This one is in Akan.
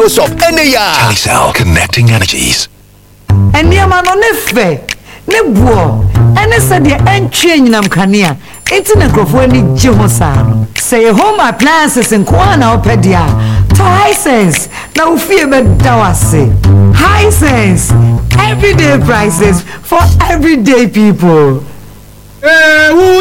Shop Eneya. Telecel, connecting energies. And Yama no nefe, ne buo, and said the entry in Namkania, it's in a crofoni Jimosan. Say home appliances in Kwana Opedia. To Hisense, now fear but Dawase. Hisense, everyday prices for everyday people.